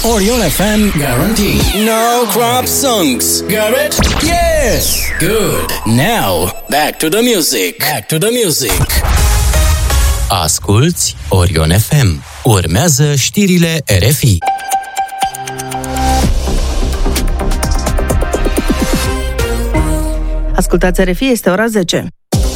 Orion FM guarantee no crop songs. Got it? Yes. Good. Now back to the music. Asculți Orion FM. Urmează știrile RFI. Ascultați RFI, este ora 10.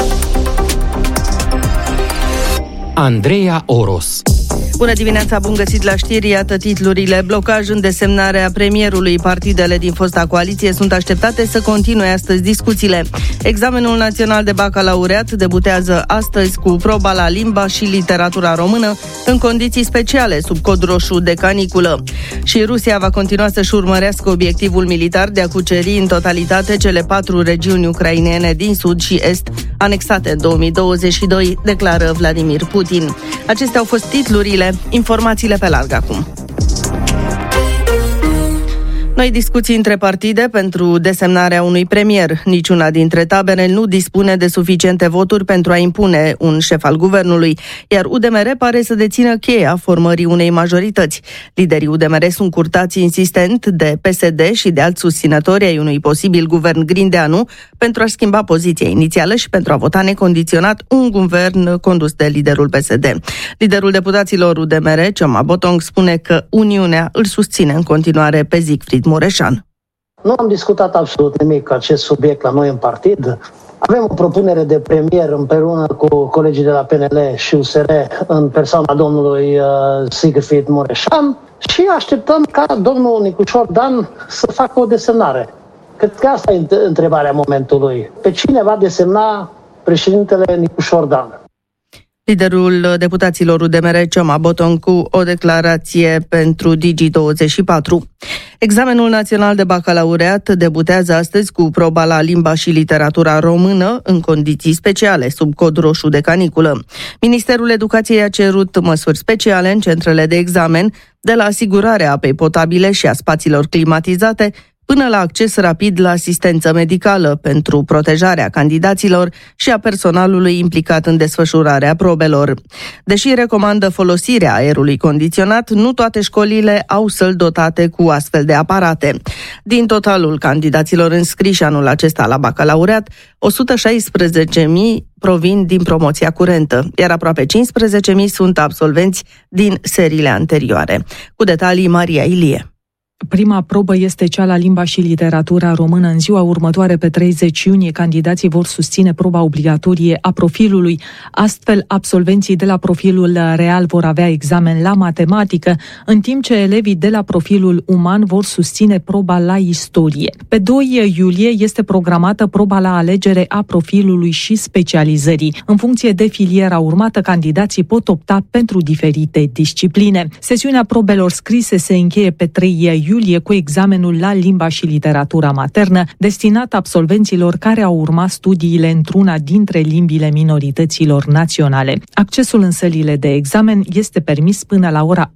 Andreea Oros. Bună dimineața, bun găsit la știri, iată titlurile. Blocaj în desemnarea premierului. Partidele din fosta coaliție sunt așteptate să continue astăzi discuțiile. Examenul național de bacalaureat debutează astăzi cu proba la limba și literatura română în condiții speciale, sub cod roșu de caniculă. Și Rusia va continua să-și urmărească obiectivul militar de a cuceri în totalitate cele 4 regiuni ucrainene din sud și est, anexate în 2022, declară Vladimir Putin. Acestea au fost titlurile. Informațiile pe larg acum. Noi discuții între partide pentru desemnarea unui premier. Niciuna dintre tabere nu dispune de suficiente voturi pentru a impune un șef al guvernului, iar UDMR pare să dețină cheia formării unei majorități. Liderii UDMR sunt curtați insistent de PSD și de alți susținători ai unui posibil guvern Grindeanu pentru a schimba poziția inițială și pentru a vota necondiționat un guvern condus de liderul PSD. Liderul deputaților UDMR, Cioma Botong, spune că Uniunea îl susține în continuare pe Siegfried Mureșan. Nu am discutat absolut nimic cu acest subiect la noi în partid. Avem o propunere de premier împreună cu colegii de la PNL și USR în persoana domnului Siegfried Mureșan și așteptăm ca domnul Nicușor Dan să facă o desemnare. Cred că asta e întrebarea momentului. Pe cine va desemna președintele Nicușor Dan? Liderul deputaților UDMR, Cioma Botong, cu o declarație pentru Digi24. Examenul național de bacalaureat debutează astăzi cu proba la limba și literatura română în condiții speciale, sub cod roșu de caniculă. Ministerul Educației a cerut măsuri speciale în centrele de examen, de la asigurarea apei potabile și a spațiilor climatizate, până la acces rapid la asistență medicală pentru protejarea candidaților și a personalului implicat în desfășurarea probelor. Deși recomandă folosirea aerului condiționat, nu toate școlile au săli dotate cu astfel de aparate. Din totalul candidaților înscriși anul acesta la bacalaureat, 116.000 provin din promoția curentă, iar aproape 15.000 sunt absolvenți din seriile anterioare. Cu detalii, Maria Ilie. Prima probă este cea la limba și literatura română. În ziua următoare, pe 30 iunie, candidații vor susține proba obligatorie a profilului. Astfel, absolvenții de la profilul real vor avea examen la matematică, în timp ce elevii de la profilul uman vor susține proba la istorie. Pe 2 iulie este programată proba la alegere a profilului și specializării. În funcție de filiera urmată, candidații pot opta pentru diferite discipline. Sesiunea probelor scrise se încheie pe 3 iulie cu examenul la limba și literatura maternă, destinat absolvenților care au urmat studiile într-una dintre limbile minorităților naționale. Accesul în sălile de examen este permis până la ora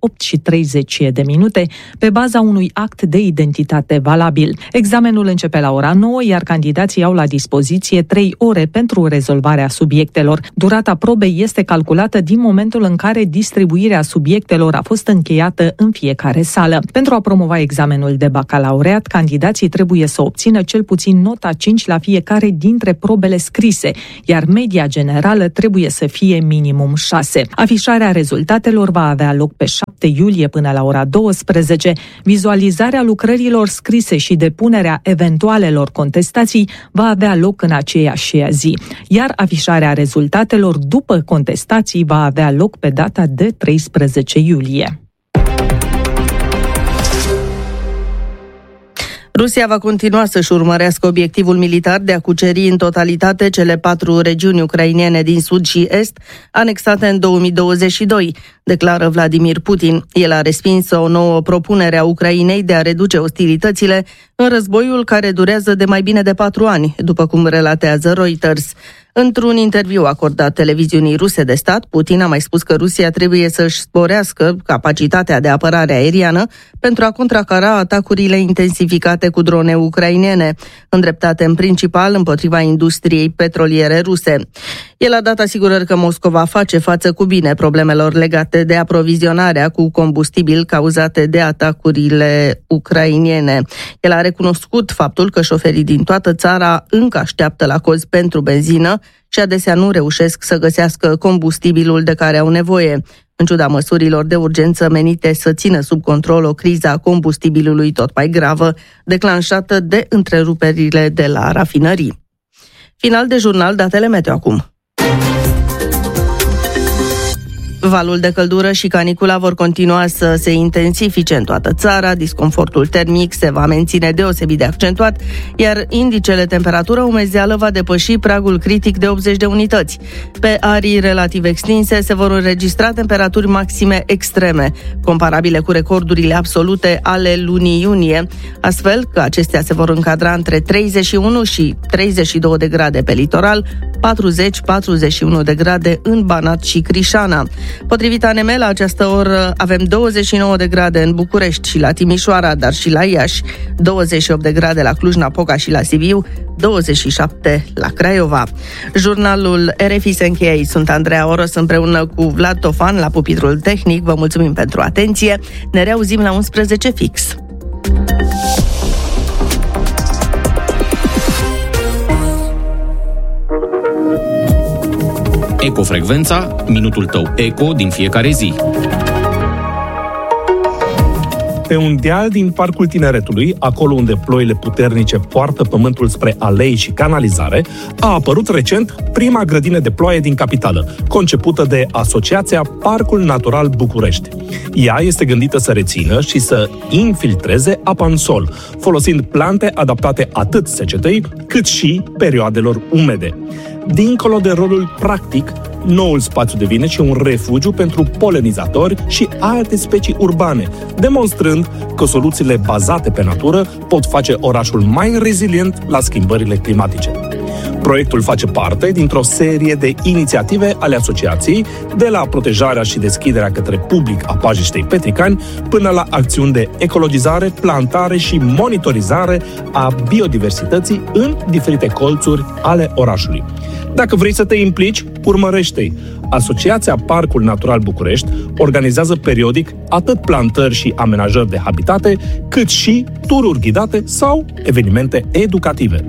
8:30 pe baza unui act de identitate valabil. Examenul începe la ora 9, iar candidații au la dispoziție 3 ore pentru rezolvarea subiectelor. Durata probei este calculată din momentul în care distribuirea subiectelor a fost încheiată în fiecare sală. Pentru a promova examenul de bacalaureat, candidații trebuie să obțină cel puțin nota 5 la fiecare dintre probele scrise, iar media generală trebuie să fie minimum 6. Afișarea rezultatelor va avea loc pe 7 iulie până la ora 12. Vizualizarea lucrărilor scrise și depunerea eventualelor contestații va avea loc în aceeași zi, iar afișarea rezultatelor după contestații va avea loc pe data de 13 iulie. Rusia va continua să-și urmărească obiectivul militar de a cuceri în totalitate cele 4 regiuni ucrainene din sud și est, anexate în 2022, declară Vladimir Putin. El a respins o nouă propunere a Ucrainei de a reduce ostilitățile în războiul care durează de mai bine de 4 ani, după cum relatează Reuters. Într-un interviu acordat televiziunii ruse de stat, Putin a mai spus că Rusia trebuie să-și sporească capacitatea de apărare aeriană pentru a contracara atacurile intensificate cu drone ucrainene, îndreptate în principal împotriva industriei petroliere ruse. El a dat asigurări că Moscova face față cu bine problemelor legate de aprovizionarea cu combustibil cauzate de atacurile ucrainene. El a recunoscut faptul că șoferii din toată țara încă așteaptă la cozi pentru benzină și adesea nu reușesc să găsească combustibilul de care au nevoie, în ciuda măsurilor de urgență menite să țină sub control o criză a combustibilului tot mai gravă, declanșată de întreruperile de la rafinării. Final de jurnal, datele meteo acum. Valul de căldură și canicula vor continua să se intensifice în toată țara, disconfortul termic se va menține deosebit de accentuat, iar indicele temperatură-umezeală va depăși pragul critic de 80 de unități. Pe arii relativ extinse se vor înregistra temperaturi maxime extreme, comparabile cu recordurile absolute ale lunii iunie, astfel că acestea se vor încadra între 31 și 32 de grade pe litoral, 40-41 de grade în Banat și Crișana. Potrivit ANM, la această oră avem 29 de grade în București și la Timișoara, dar și la Iași, 28 de grade la Cluj-Napoca și la Sibiu, 27 la Craiova. Jurnalul RFI se încheie. Sunt Andreea Oros împreună cu Vlad Tofan la pupitrul tehnic. Vă mulțumim pentru atenție. Ne reauzim la 11 fix. Ecofrecvența, minutul tău eco din fiecare zi. Pe un deal din Parcul Tineretului, acolo unde ploile puternice poartă pământul spre alei și canalizare, a apărut recent prima grădină de ploaie din capitală, concepută de Asociația Parcul Natural București. Ea este gândită să rețină și să infiltreze apa în sol, folosind plante adaptate atât secetei, cât și perioadelor umede. Dincolo de rolul practic, noul spațiu devine și un refugiu pentru polenizatori și alte specii urbane, demonstrând că soluțiile bazate pe natură pot face orașul mai rezilient la schimbările climatice. Proiectul face parte dintr-o serie de inițiative ale asociației, de la protejarea și deschiderea către public a pajiștei Petricani, până la acțiuni de ecologizare, plantare și monitorizare a biodiversității în diferite colțuri ale orașului. Dacă vrei să te implici, urmărește-i. Asociația Parcul Natural București organizează periodic atât plantări și amenajări de habitate, cât și tururi ghidate sau evenimente educative.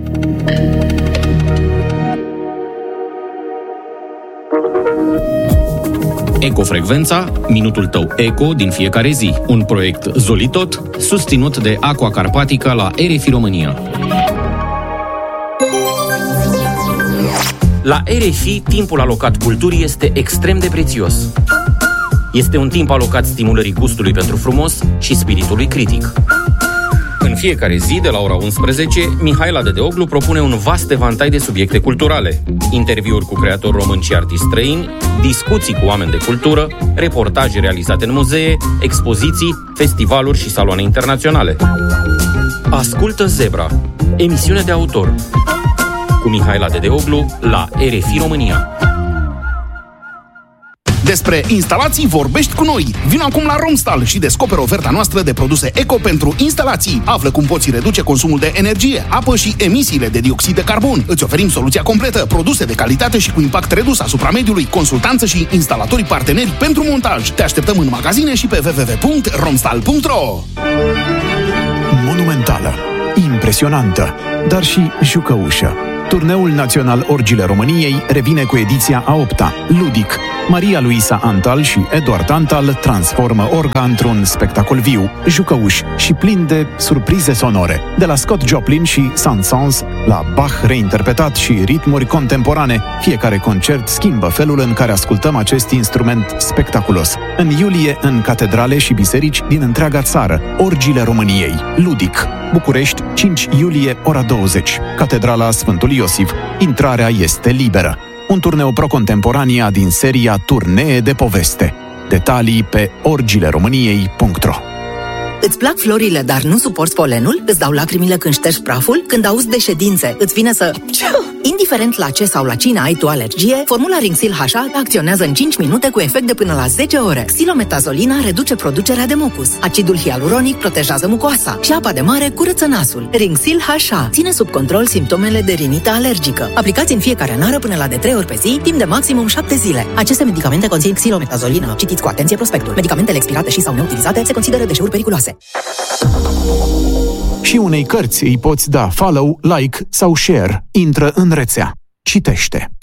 Ecofrecvența, minutul tău eco din fiecare zi. Un proiect Zolitot, susținut de Aqua Carpatica la RFI România. La RFI, timpul alocat culturii este extrem de prețios. Este un timp alocat stimulării gustului pentru frumos și spiritului critic. În fiecare zi, de la ora 11, Mihaela Dedeoglu propune un vast evantai de subiecte culturale. Interviuri cu creatori români și artiști străini, discuții cu oameni de cultură, reportaje realizate în muzee, expoziții, festivaluri și saloane internaționale. Ascultă Zebra, emisiune de autor, cu Mihaela Dedeoglu la RFI România. Despre instalații vorbești cu noi. Vino acum la Romstal și descoperă oferta noastră de produse eco pentru instalații. Află cum poți reduce consumul de energie, apă și emisiile de dioxid de carbon. Îți oferim soluția completă, produse de calitate și cu impact redus asupra mediului, consultanță și instalatorii parteneri pentru montaj. Te așteptăm în magazine și pe www.romstal.ro. Monumentală, impresionantă, dar și jucăușă. Turneul național Orgile României revine cu ediția a 8-a. Ludic. Maria Luisa Antal și Eduard Antal transformă orga într-un spectacol viu, jucăuș și plin de surprize sonore. De la Scott Joplin și Saint-Saëns la Bach reinterpretat și ritmuri contemporane, fiecare concert schimbă felul în care ascultăm acest instrument spectaculos. În iulie, în catedrale și biserici din întreaga țară, Orgile României. Ludic. București, 5 iulie, ora 20. Catedrala Sfântul Iosif. Intrarea este liberă. Un turneu pro-contemporania din seria Turnee de poveste. Detalii pe orgileromâniei.ro. Îți plac florile, dar nu suporți polenul? Îți dau lacrimile când ștergi praful? Când auzi de ședințe, îți vine să Indiferent la ce sau la cine ai tu alergie, formula Rinxil HA acționează în 5 minute cu efect de până la 10 ore. Xilometazolină reduce producerea de mucus. Acidul hialuronic protejează mucoasa și apa de mare curăță nasul. Rinxil HA ține sub control simptomele de rinită alergică. Aplicați în fiecare nară până la de 3 ori pe zi, timp de maximum 7 zile. Aceste medicamente conțin xilometazolină. Citiți cu atenție prospectul. Medicamentele expirate și sau neutilizate se consideră deșeuri periculoase. Și unei cărți îi poți da follow, like sau share. Intră în rețea. Citește.